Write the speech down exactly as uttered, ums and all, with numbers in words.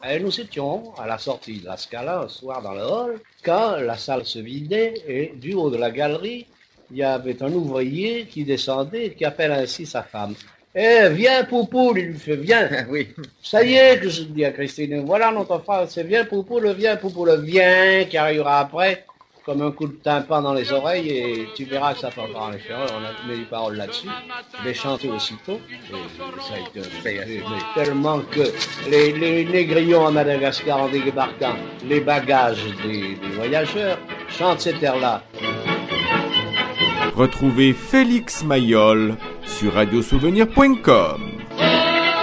Et nous étions à la sortie de la Scala un soir dans le hall, quand la salle se vidait et du haut de la galerie, il y avait un ouvrier qui descendait et qui appelle ainsi sa femme. « Eh, viens, Poupoule !» Il lui fait « Viens !» Oui. Ça y est, que je dis à Christine, voilà notre phrase, c'est « Viens, Poupoule, viens, Poupoule, viens !» qui arrivera après, comme un coup de tympan dans les oreilles, et tu verras que ça t'entend en effet. On a mis des paroles là-dessus. Je l'ai chanté aussitôt, et ça a été un succès, mais tellement que les, les négrillons à Madagascar, en débarquant les bagages des, des voyageurs, chantent cet air-là. Retrouvez Félix Mayol sur radio souvenir point com.